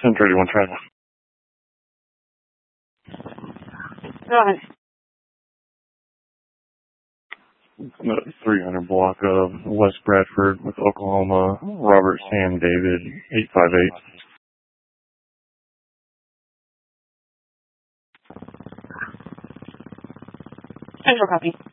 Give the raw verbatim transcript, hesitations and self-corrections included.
ten thirty-one traffic. Go ahead. three hundred block of West Bradford with Oklahoma, Robert Sam David, eight five eight. Central copy.